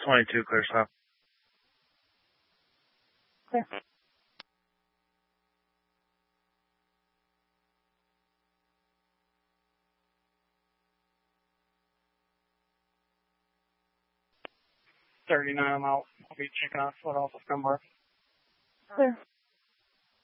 22, clear stop. Clear. $39 I'm out. I'll be checking out foot off of number. Clear.